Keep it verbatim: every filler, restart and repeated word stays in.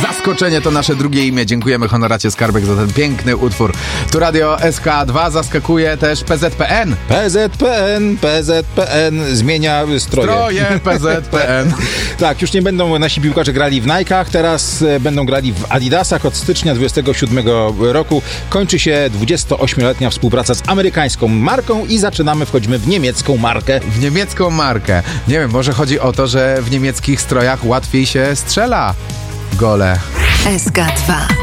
Zaskoczenie to nasze drugie imię. Dziękujemy Honoracie Skarbek za ten piękny utwór. Tu Radio S K dwa, zaskakuje też P Z P N. P Z P N, P Z P N zmienia stroje. Stroje P Z P N. Tak, już nie będą nasi piłkarze grali w Nike'ach, teraz będą grali w Adidasach. Od stycznia dwudziestego siódmego roku kończy się dwudziestoośmioletnia współpraca z amerykańską marką i zaczynamy, wchodzimy w niemiecką markę. W niemiecką markę. Nie wiem, może chodzi o to, że w niemieckich strojach łatwiej się strzela gole. S K dwa.